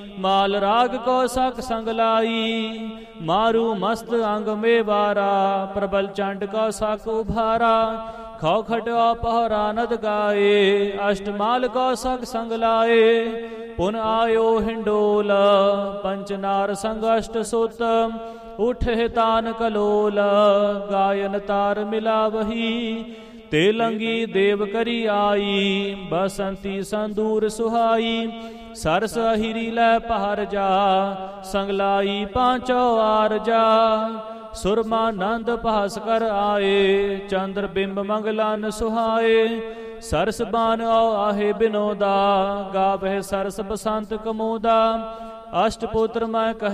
ਮਾਲ ਰਾਗ ਕੋ ਸਕ ਸੰਗ ਲਾਈ। ਮਾਰੂ ਮਸਤ ਅੰਗ ਮੇਵਾਰਾ, ਪ੍ਰਬਲ ਚੰਡ ਕੋ ਸਕ ਉਭਾਰਾ। ਖੌਖਟ ਪਹਰਾ ਨਦ ਗਾਏ, ਅਸ਼ਟਮਾਲ ਕੋ ਸਕ ਸੰਗ ਲਾਏ। ਪੁਨ ਆਇਓ ਹਿੰਡੋਲ, ਪੰਚਨਾਰ ਸੰਗ ਅਸ਼ਟ ਸੁਤ। ਉਠੇ ਤਾਨ ਕਲੋਲ, ਗਾਇਨ ਤਾਰ ਮਿਲਾ ਵਹੀ। ਤੇ ਲੰਗੀ ਦੇਵ ਕਰੀ ਆਈ, ਬਸੰਤੀ ਸੰਦੂਰ ਸੁਹਾਈ। ਸਰਸ ਅਹਿਰੀ ਲੈ ਪਹਰ ਜਾ, ਸੰਗ ਲਾਈ ਪਾਂਚੋ ਆਰਜਾ। ਸੁਰਮਾ ਨੰਦ ਭਾਸ ਕਰ ਆਏ, ਚੰਦਰ ਬਿੰਬ ਮੰਗਲਨ ਸੁਹਾਏ। ਸਰਸ ਬਾਨ ਆਹੇ ਬਿਨੋਦਾ, ਗਾਵਹਿ ਸਰਸ ਬਸੰਤ ਕਮੋਦਾ। ਅਸ਼ਟ ਪੁੱਤਰ ਮੈਂ